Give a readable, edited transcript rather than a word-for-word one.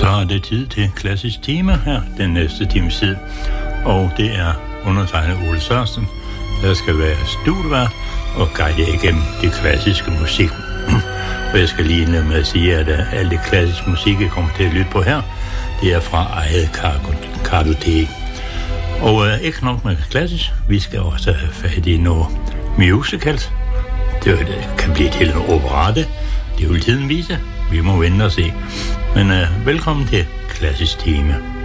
Så er det tid til klassisk tema her den næste times tid. Og det er undertegnet Ole Sørensen, der skal være studievært og guide jer igennem det klassiske musik. Og jeg skal lige indlede med at sige, at alt det klassiske musik, jeg kommer til at lytte på her, det er fra eget kartotek. Og ikke nok med klassisk, vi skal også have fat i noget musicals. Det kan blive til en operette. Det vil tiden vise. Vi må vente og se. Men velkommen til klassisk tema.